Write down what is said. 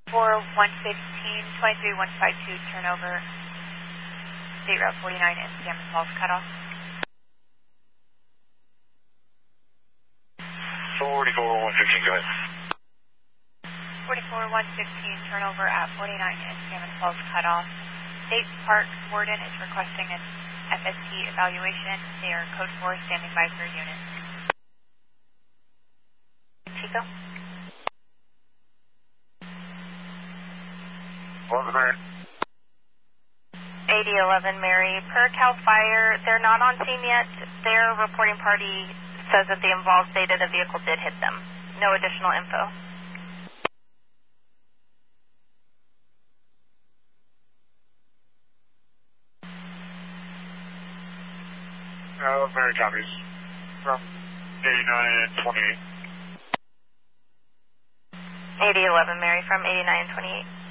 115, 23152, turnover, State Route 49 in Salmon Falls cutoff. 44115, go ahead. 44115, turnover at 49 in Salmon Falls cutoff. State Park Warden is requesting an FST evaluation. They are code 4, standing by for unit. Chico? What was that? 8011 Mary. Per CAL FIRE, they're not on scene yet. Their reporting party says that the involved stated a vehicle did hit them. No additional info. Mary copies from 89 and 28. 8011 Mary from 89 and 28.